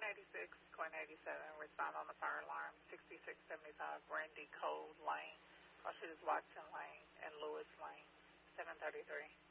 86, Coin 87, respond on the fire alarm, 6675 Brandy Cove Lane, Arshid Watson Lane, and Lewis Lane, 733.